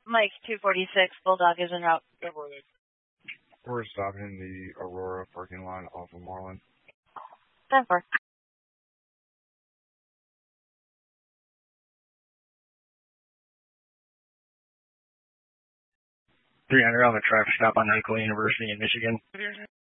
Mike 246, Bulldog is en route. We're stopping in the Aurora parking lot off of Marlin. 10-4. On a traffic stop on Hinkle University in Michigan.